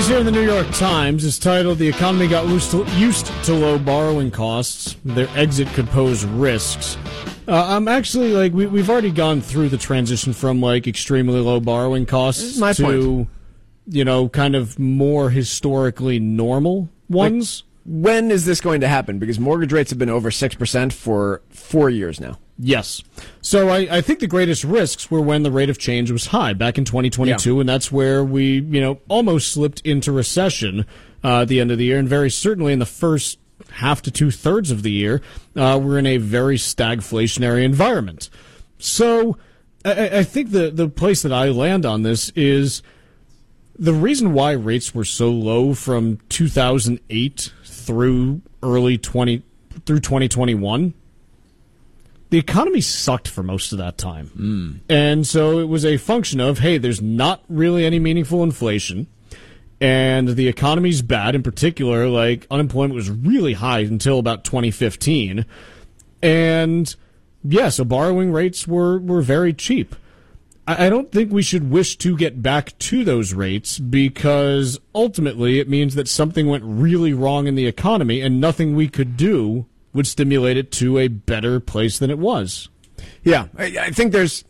here in the New York Times is titled, "The Economy Got Used to Low Borrowing Costs. Their Exit Could Pose Risks." I'm actually, we've already gone through the transition from, extremely low borrowing costs to, kind of more historically normal ones. When is this going to happen? Because mortgage rates have been over 6% for 4 years now. Yes. So I think the greatest risks were when the rate of change was high back in 2022, and that's where we, almost slipped into recession at the end of the year, and very certainly in the first half to two-thirds of the year, we're in a very stagflationary environment. So I think the place that I land on this is the reason why rates were so low from 2008 through through 2021. The economy sucked for most of that time. And so it was a function of, hey, there's not really any meaningful inflation, and the economy's bad. In particular, unemployment was really high until about 2015. And, so borrowing rates were very cheap. I don't think we should wish to get back to those rates, because ultimately it means that something went really wrong in the economy and nothing we could do would stimulate it to a better place than it was. Yeah, I think there's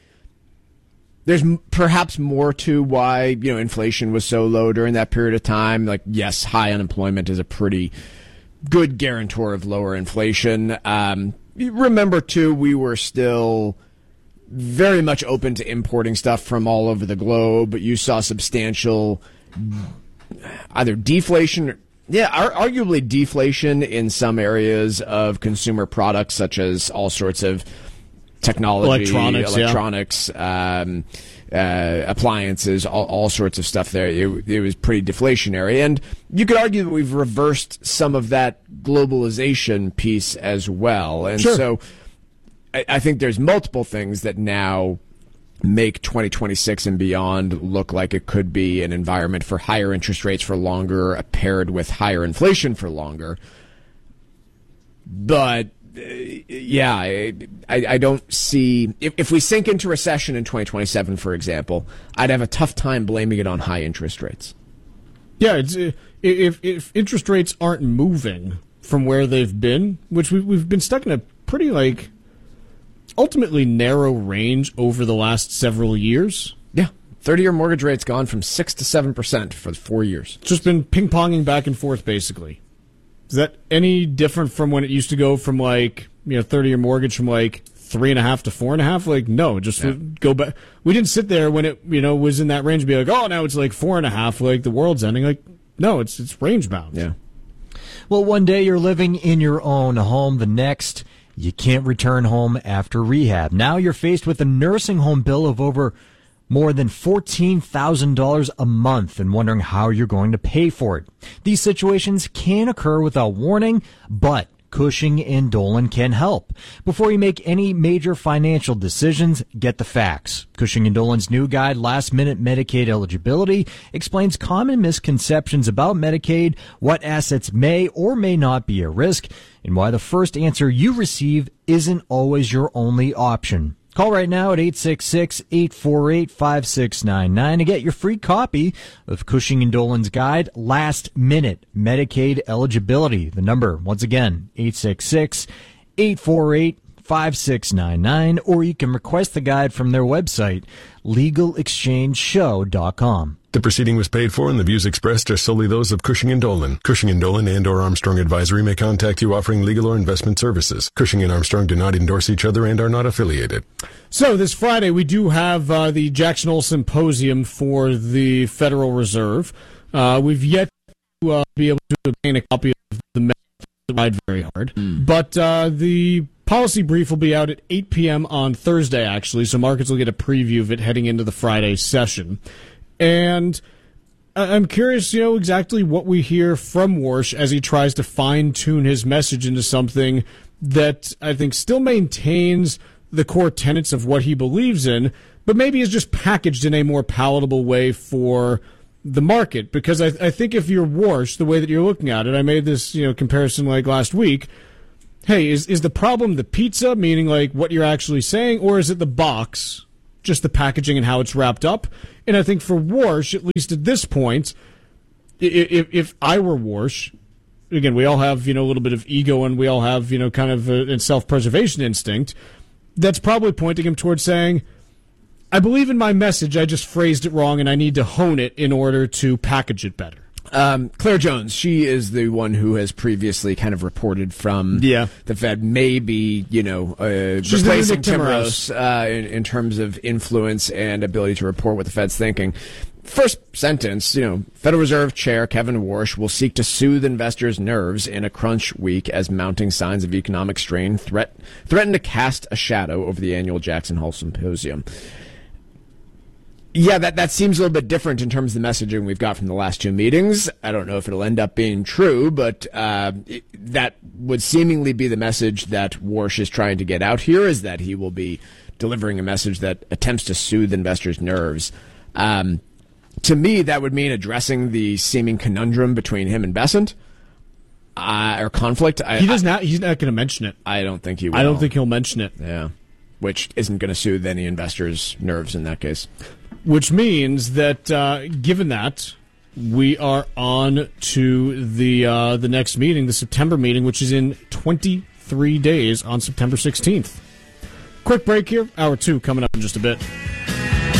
perhaps more to why, inflation was so low during that period of time. Yes, high unemployment is a pretty good guarantor of lower inflation. Remember, too, we were still very much open to importing stuff from all over the globe. You saw substantial either deflation or arguably deflation in some areas of consumer products, such as all sorts of technology, electronics, appliances, all sorts of stuff there. It was pretty deflationary. And you could argue that we've reversed some of that globalization piece as well. And so I think there's multiple things that now make 2026 and beyond look like it could be an environment for higher interest rates for longer, paired with higher inflation for longer. But, I don't see... If we sink into recession in 2027, for example, I'd have a tough time blaming it on high interest rates. Yeah, if interest rates aren't moving from where they've been, which we've been stuck in a pretty, ultimately narrow range over the last several years. Yeah. 30-year mortgage rate's gone from 6 to 7% for 4 years. It's just been ping-ponging back and forth, basically. Is that any different from when it used to go from 30-year mortgage from 3.5 to 4.5? No, just go back. We didn't sit there when it, was in that range and be like, oh, now it's 4.5, the world's ending. No, it's range bound. Yeah. Well, one day you're living in your own home, the next you can't return home after rehab. Now you're faced with a nursing home bill of over more than $14,000 a month and wondering how you're going to pay for it. These situations can occur without warning, but Cushing & Dolan can help. Before you make any major financial decisions, get the facts. Cushing & Dolan's new guide, Last Minute Medicaid Eligibility, explains common misconceptions about Medicaid, what assets may or may not be a risk, and why the first answer you receive isn't always your only option. Call right now at 866-848-5699 to get your free copy of Cushing & Dolan's guide, Last Minute Medicaid Eligibility. The number, once again, 866-848-5699, or you can request the guide from their website, LegalExchangeShow.com. The proceeding was paid for, and the views expressed are solely those of Cushing & Dolan. Cushing & Dolan and/or Armstrong Advisory may contact you offering legal or investment services. Cushing & Armstrong do not endorse each other and are not affiliated. So this Friday we do have the Jackson Hole Symposium for the Federal Reserve. We've yet to be able to obtain a copy of the memo that ride very hard. But the policy brief will be out at 8 p.m. on Thursday, actually, so markets will get a preview of it heading into the Friday session. And I'm curious, exactly what we hear from Warsh as he tries to fine-tune his message into something that I think still maintains the core tenets of what he believes in, but maybe is just packaged in a more palatable way for the market. Because I think if you're Warsh, the way that you're looking at it, I made this comparison last week. Hey, is the problem the pizza, meaning what you're actually saying, or is it the box? Just the packaging and how it's wrapped up. And I think for Warsh, at least at this point, if I were Warsh, again, we all have, a little bit of ego and we all have, kind of a self-preservation instinct. That's probably pointing him towards saying, I believe in my message, I just phrased it wrong and I need to hone it in order to package it better. Claire Jones, she is the one who has previously kind of reported from the Fed, maybe, replacing Timmeros in terms of influence and ability to report what the Fed's thinking. First sentence, Federal Reserve Chair Kevin Warsh will seek to soothe investors' nerves in a crunch week as mounting signs of economic strain threaten to cast a shadow over the annual Jackson Hole Symposium. Yeah, that seems a little bit different in terms of the messaging we've got from the last two meetings. I don't know if it'll end up being true, but that would seemingly be the message that Warsh is trying to get out here, is that he will be delivering a message that attempts to soothe investors' nerves. To me, that would mean addressing the seeming conundrum between him and Bessent, or conflict. He's not going to mention it. I don't think he will. I don't think he'll mention it. Yeah, which isn't going to soothe any investors' nerves in that case. Which means that, given that, we are on to the next meeting, the September meeting, which is in 23 days on September 16th. Quick break here. Hour 2 coming up in just a bit.